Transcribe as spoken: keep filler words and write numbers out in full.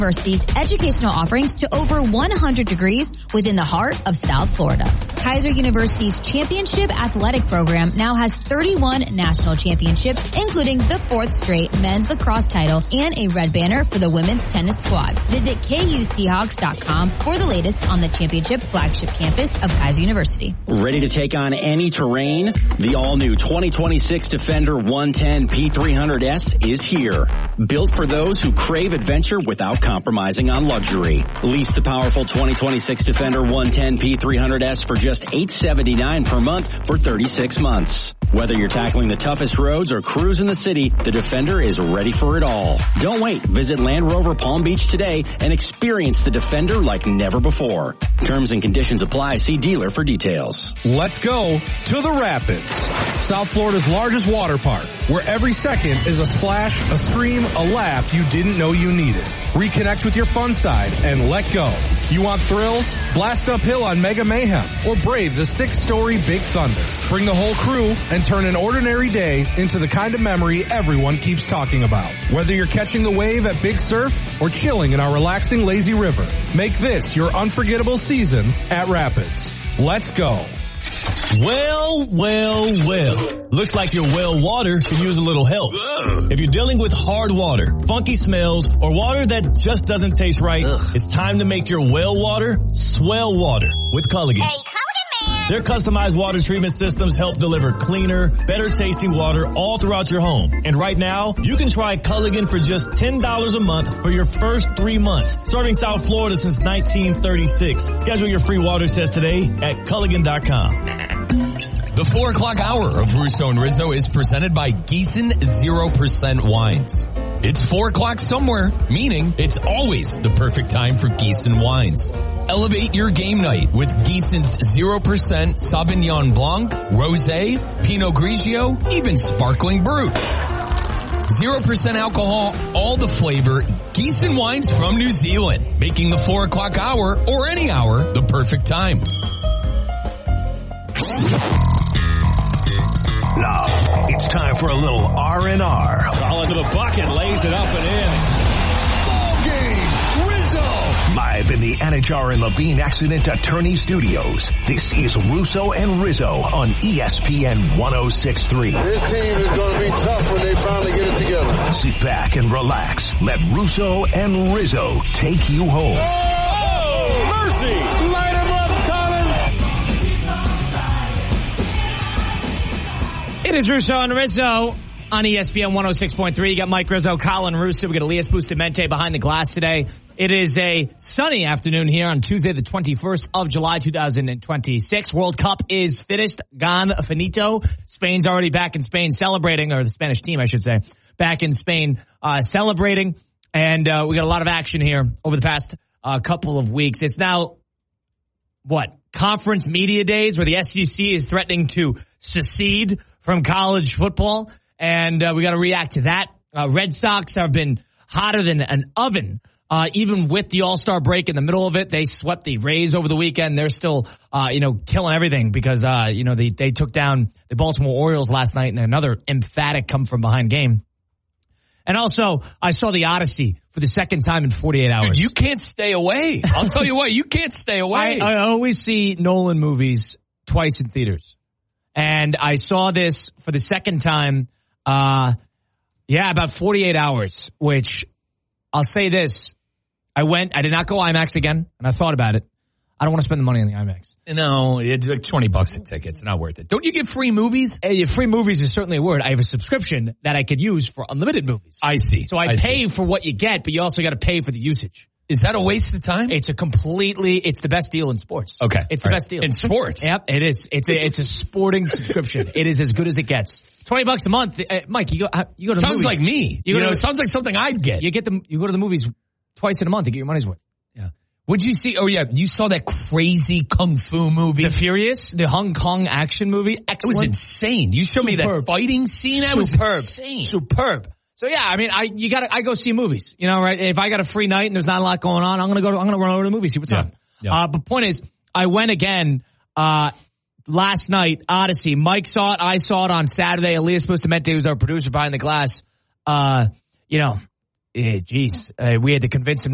University's educational offerings to over one hundred degrees within the heart of South Florida. Kaiser University's championship athletic program now has thirty-one national championships, including the fourth straight men's lacrosse title and a red banner for the women's tennis squad. Visit K U Seahawks dot com for the latest on the championship flagship campus of Kaiser University. Ready to take on any terrain? The all-new twenty twenty-six Defender one ten P three hundred S is here. Built for those who crave adventure without compromising on luxury. Lease the powerful twenty twenty-six Defender one ten P three hundred S for just eight hundred seventy-nine dollars per month for thirty-six months. Whether you're tackling the toughest roads or cruising the city, the Defender is ready for it all. Don't wait. Visit Land Rover Palm Beach today and experience the Defender like never before. Terms and conditions apply. See dealer for details. Let's go to the Rapids, South Florida's largest water park, where every second is a splash, a scream, a laugh you didn't know you needed. Reconnect with your fun side and let go. You want thrills? Blast uphill on Mega Mayhem or brave the six-story Big Thunder. Bring the whole crew and turn an ordinary day into the kind of memory everyone keeps talking about. Whether you're catching the wave at Big Surf or chilling in our relaxing lazy river, make this your unforgettable season at Rapids. Let's go. Well, well, well. Looks like your well water could use a little help. Ugh. If you're dealing with hard water, funky smells, or water that just doesn't taste right, Ugh. it's time to make your well water swell water with Culligan. Hey, Culligan, man! Their customized water treatment systems help deliver cleaner, better tasting water all throughout your home. And right now, you can try Culligan for just ten dollars a month for your first three months. Serving South Florida since nineteen thirty-six. Schedule your free water test today at Culligan dot com. The four o'clock hour of Russo and Rizzo is presented by Gießen zero percent Wines. It's four o'clock somewhere, meaning it's always the perfect time for Gießen wines. Elevate your game night with Gießen's zero percent Sauvignon Blanc, Rosé, Pinot Grigio, even Sparkling Brut. zero percent alcohol, all the flavor, Gießen wines from New Zealand, making the four o'clock hour or any hour the perfect time. Now, it's time for a little R and R. Ball into the bucket, lays it up and in. Ball game, Rizzo! Live in the N H R and Levine Accident Attorney Studios, this is Russo and Rizzo on E S P N ten sixty-three. This team is going to be tough when they finally get it together. Sit back and relax. Let Russo and Rizzo take you home. Oh, mercy! Light him up, Collins! It is Russo and Rizzo on E S P N one oh six point three. You got Mike Rizzo, Colin Russo. We got Elias Bustamante behind the glass today. It is a sunny afternoon here on Tuesday, the twenty-first of July, two thousand twenty-six. World Cup is finished, gone, finito. Spain's already back in Spain celebrating, or the Spanish team, I should say, back in Spain uh, celebrating. And uh, we got a lot of action here over the past uh, couple of weeks. It's now, what, conference media days where the S E C is threatening to secede from college football. And uh, we got to react to that. Uh, Red Sox have been hotter than an oven. Uh, even with the All-Star break in the middle of it, they swept the Rays over the weekend. They're still, uh, you know, killing everything because, uh, you know, they, they took down the Baltimore Orioles last night in another emphatic come-from-behind game. And also, I saw the Odyssey for the second time in forty-eight hours. Dude, you can't stay away. I'll tell you what, you can't stay away. I, I always see Nolan movies twice in theaters. And I saw this for the second time, uh, yeah, about forty-eight hours, which I'll say this. I went, I did not go IMAX again, and I thought about it. I don't want to spend the money on the IMAX. No, it's like twenty bucks a ticket. It's not worth it. Don't you get free movies? Hey, free movies is certainly a word. I have a subscription that I could use for unlimited movies. I see. So I, I pay see. for what you get, but you also got to pay for the usage. Is that a waste of time? It's a completely, it's the best deal in sports. Okay. It's the right. best deal. In sports? Yep, it is. It's a, it's a sporting subscription. It is as good as it gets. twenty bucks a month. Uh, Mike, you go, you go to the Sounds movies. like me. You, you know, to, it sounds like something I'd get. You get the, you go to the movies twice in a month to get your money's worth. Yeah. What'd you see? Oh, yeah. You saw that crazy kung fu movie? The Furious, the Hong Kong action movie. Excellent. It was insane. You showed Superb. me that fighting scene. That Superb. was insane. Superb. So yeah, I mean, I you got to I go see movies, you know, right? If I got a free night and there's not a lot going on, I'm gonna go to I'm gonna run over to the movies, see what's yeah. on. Yeah. Uh, but point is, I went again uh, last night. Odyssey. Mike saw it. I saw it on Saturday. Elias Bustamante, who's our producer behind the glass. Uh, you know, eh, geez, uh, we had to convince him.